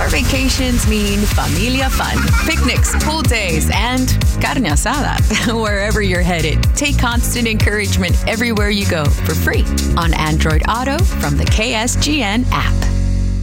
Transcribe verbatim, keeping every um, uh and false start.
Our vacations mean familia fun, picnics, pool days, and carne asada. Wherever you're headed, take Constant Encouragement everywhere you go for free on Android Auto from the K S G N app.